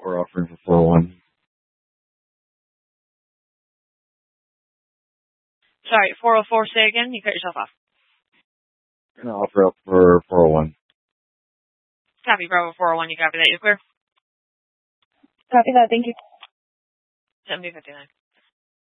We're offering for 401. Sorry, 404, say again? You cut yourself off. Going to offer up for 401. Copy, Bravo 401, you copy that? You're clear? Copy that, thank you. 7059.